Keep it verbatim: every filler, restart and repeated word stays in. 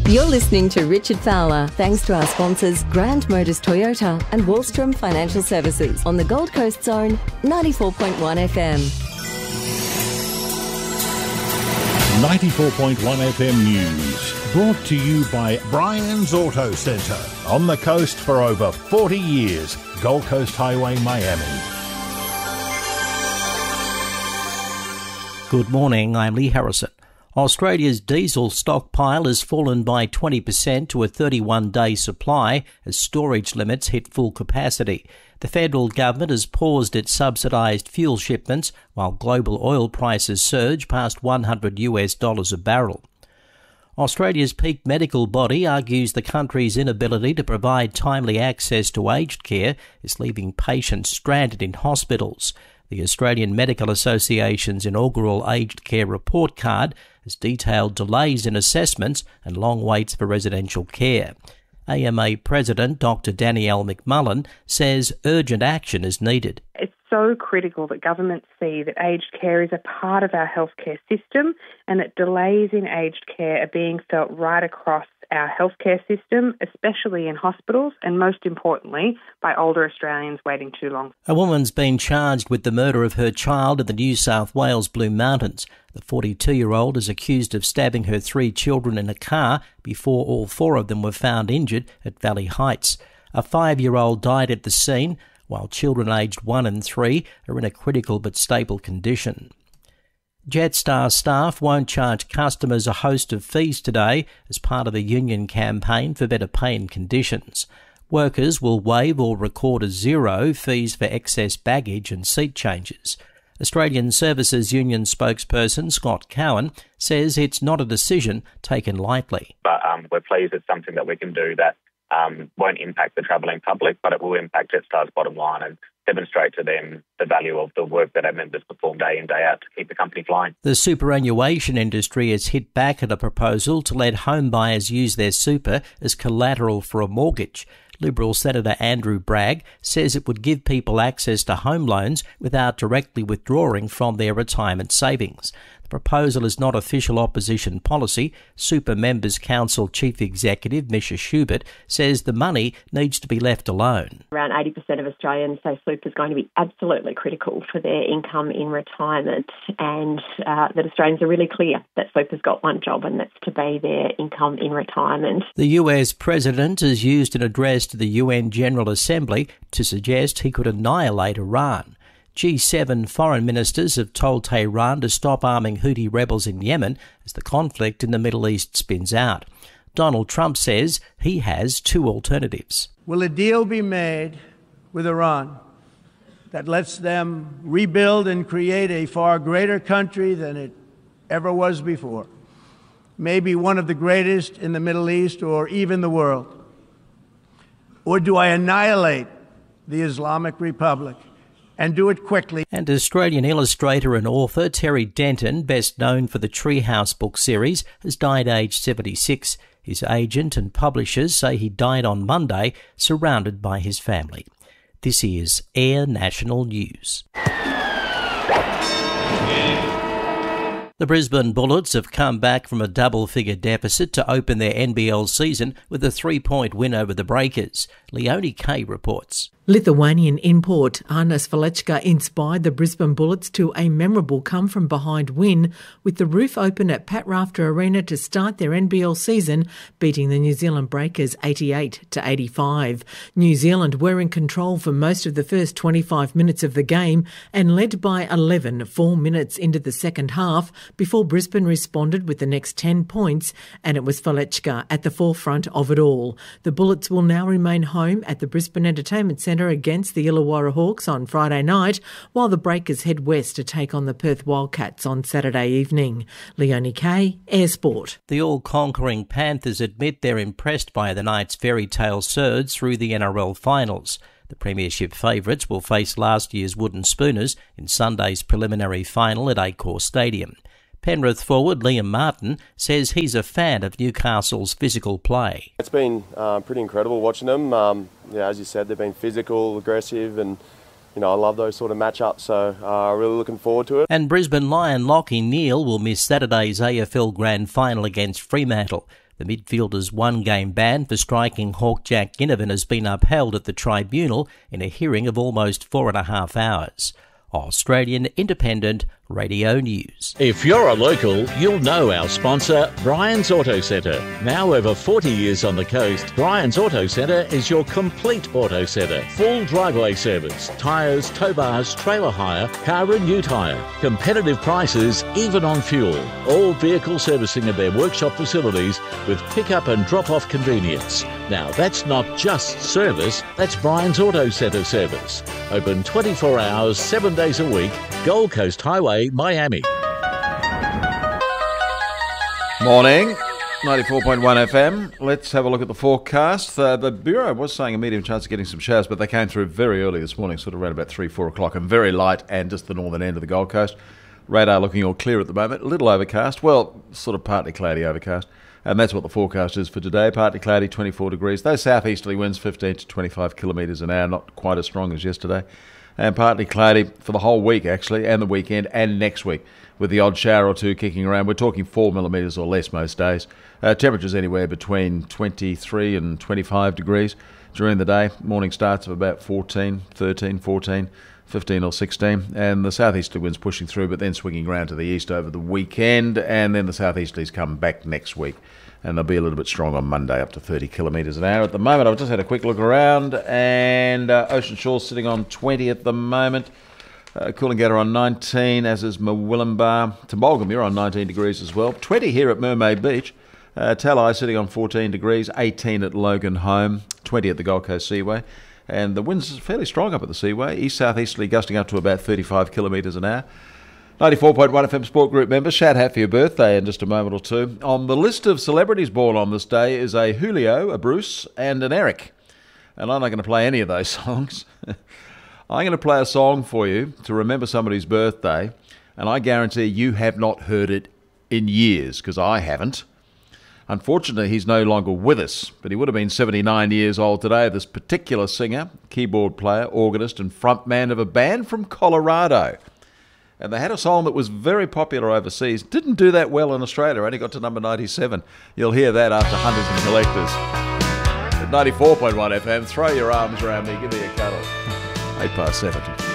You're listening to Richard Fowler, thanks to our sponsors Grand Motors Toyota and Wallstrom Financial Services on the Gold Coast Zone, ninety-four point one F M. ninety-four point one F M News, brought to you by Brian's Auto Centre, on the coast for over forty years, Gold Coast Highway, Miami. Good morning, I'm Lee Harrison. Australia's diesel stockpile has fallen by twenty percent to a thirty-one day supply as storage limits hit full capacity. The federal government has paused its subsidised fuel shipments while global oil prices surge past one hundred US dollars a barrel. Australia's peak medical body argues the country's inability to provide timely access to aged care is leaving patients stranded in hospitals. The Australian Medical Association's inaugural aged care report card has detailed delays in assessments and long waits for residential care. A M A President Doctor Danielle McMullen says urgent action is needed. It's so critical that governments see that aged care is a part of our healthcare system and that delays in aged care are being felt right across our healthcare system, especially in hospitals, and most importantly, by older Australians waiting too long. A woman's been charged with the murder of her child in the New South Wales Blue Mountains. The forty-two-year-old is accused of stabbing her three children in a car before all four of them were found injured at Valley Heights. A five-year-old died at the scene, while children aged one and three are in a critical but stable condition. Jetstar staff won't charge customers a host of fees today as part of a union campaign for better pay and conditions. Workers will waive or record as zero fees for excess baggage and seat changes. Australian Services Union spokesperson Scott Cowan says it's not a decision taken lightly. But um, we're pleased it's something that we can do that um, won't impact the travelling public, but it will impact Jetstar's bottom line and demonstrate to them the value of the work that our members perform day in, day out to keep the company flying. The superannuation industry has hit back at a proposal to let home buyers use their super as collateral for a mortgage. Liberal Senator Andrew Bragg says it would give people access to home loans without directly withdrawing from their retirement savings. The proposal is not official opposition policy. Super Members Council Chief Executive Misha Schubert says the money needs to be left alone. Around eighty percent of Australians say super is going to be absolutely critical for their income in retirement, and uh, that Australians are really clear that super's got one job, and that's to be their income in retirement. The U S President has used an address to the U N General Assembly to suggest he could annihilate Iran. G seven foreign ministers have told Tehran to stop arming Houthi rebels in Yemen as the conflict in the Middle East spins out. Donald Trump says he has two alternatives. Will a deal be made with Iran that lets them rebuild and create a far greater country than it ever was before? Maybe one of the greatest in the Middle East or even the world? Or do I annihilate the Islamic Republic and do it quickly? And Australian illustrator and author Terry Denton, best known for the Treehouse book series, has died aged seventy-six. His agent and publishers say he died on Monday, surrounded by his family. This is Air National News. The Brisbane Bullets have come back from a double-figure deficit to open their N B L season with a three-point win over the Breakers. Leonie Kay reports. Lithuanian import Arnas Velechka inspired the Brisbane Bullets to a memorable come-from-behind win, with the roof open at Pat Rafter Arena to start their N B L season, beating the New Zealand Breakers eighty-eight to eighty-five. New Zealand were in control for most of the first twenty-five minutes of the game and led by eleven four minutes into the second half before Brisbane responded with the next ten points, and it was Velechka at the forefront of it all. The Bullets will now remain home at the Brisbane Entertainment Centre against the Illawarra Hawks on Friday night, while the Breakers head west to take on the Perth Wildcats on Saturday evening. Leonie Kay, Air Sport. The all-conquering Panthers admit they're impressed by the Knights' fairy tale surge through the N R L finals. The premiership favourites will face last year's Wooden Spooners in Sunday's preliminary final at Accor Stadium. Penrith forward Liam Martin says he's a fan of Newcastle's physical play. It's been uh, pretty incredible watching them. Um, yeah, as you said, they've been physical, aggressive, and you know I love those sort of matchups. So uh, really looking forward to it. And Brisbane Lion Lachie Neale will miss Saturday's A F L Grand Final against Fremantle. The midfielder's one-game ban for striking hawk Jack Ginnivan has been upheld at the tribunal in a hearing of almost four and a half hours. Australian Independent Radio News. If you're a local, you'll know our sponsor, Brian's Auto Centre. Now over forty years on the coast, Brian's Auto Centre is your complete auto centre. Full driveway service, tyres, tow bars, trailer hire, car and new tyre. Competitive prices, even on fuel. All vehicle servicing at their workshop facilities with pick-up and drop-off convenience. Now that's not just service, that's Brian's Auto Centre service. Open twenty-four hours, seven days a week, Gold Coast Highway, Miami. Morning, ninety-four point one F M. Let's have a look at the forecast. Uh, the Bureau was saying a medium chance of getting some showers, but they came through very early this morning, sort of around about three, four o'clock, and very light and just the northern end of the Gold Coast. Radar looking all clear at the moment. A little overcast, well, sort of partly cloudy overcast. And that's what the forecast is for today. Partly cloudy, twenty-four degrees. Those southeasterly winds, fifteen to twenty-five kilometres an hour, not quite as strong as yesterday. And partly cloudy for the whole week, actually, and the weekend and next week, with the odd shower or two kicking around. We're talking four millimetres or less most days. Uh, temperatures anywhere between twenty-three and twenty-five degrees during the day. Morning starts of about fourteen, thirteen, fourteen, fifteen or sixteen. And the southeasterly winds pushing through, but then swinging around to the east over the weekend. And then the southeasterlies come back next week. And they'll be a little bit strong on Monday, up to thirty kilometres an hour. At the moment, I've just had a quick look around, and uh, Ocean Shore sitting on twenty at the moment. Uh, Coolangatta on nineteen, as is Murwillumbah. Tumbulgum, you're on nineteen degrees as well. twenty here at Mermaid Beach. Uh, Talai sitting on fourteen degrees, eighteen at Logan Home, twenty at the Gold Coast Seaway. And the winds are fairly strong up at the Seaway. East-southeasterly gusting up to about thirty-five kilometres an hour. ninety-four point one F M Sport Group member, shout out for your birthday in just a moment or two. On the list of celebrities born on this day is a Julio, a Bruce, and an Eric. And I'm not going to play any of those songs. I'm going to play a song for you to remember somebody's birthday, and I guarantee you have not heard it in years, because I haven't. Unfortunately, he's no longer with us, but he would have been seventy-nine years old today. This particular singer, keyboard player, organist, and frontman of a band from Colorado. And they had a song that was very popular overseas. Didn't do that well in Australia. Only got to number ninety-seven. You'll hear that after Hunters and Collectors. At ninety-four point one F M, throw your arms around me. Give me a cuddle. eight past seven.